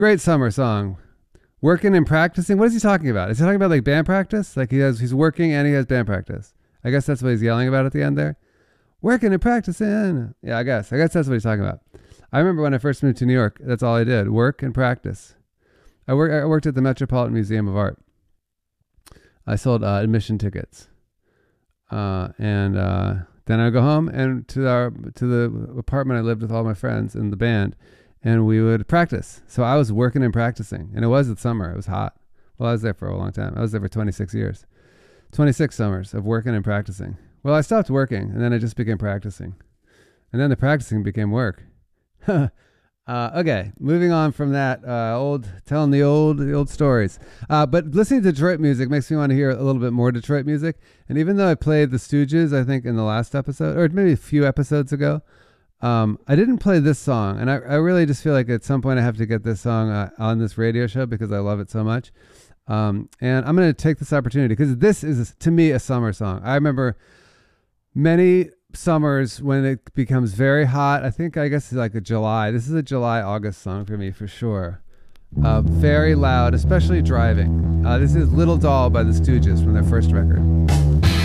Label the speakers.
Speaker 1: Great summer song. Working and practicing. What is he talking about? Is he talking about like band practice? Like he's working and he has band practice. I guess that's what he's yelling about at the end there. Working and practicing. Yeah, I guess that's what he's talking about. I remember when I first moved to New York, that's all I did. Work and practice. I worked at the Metropolitan Museum of Art. I sold admission tickets. And then I would go home and to the apartment I lived with all my friends in the band, and we would practice. So I was working and practicing, and it was the summer. It was hot. Well, I was there for a long time. I was there for 26 years. 26 summers of working and practicing. Well, I stopped working, and then I just began practicing. And then the practicing became work. Okay, moving on from that, telling the old stories. But listening to Detroit music makes me want to hear a little bit more Detroit music. And even though I played the Stooges, I think in the last episode, or maybe a few episodes ago, I didn't play this song. And I really just feel like at some point I have to get this song on this radio show because I love it so much. And I'm going to take this opportunity because this is, to me, a summer song. I remember many summers when it becomes very hot. I guess it's like a July. This is a July-August song for me for sure. Very loud, especially driving. This is Little Doll by the Stooges from their first record.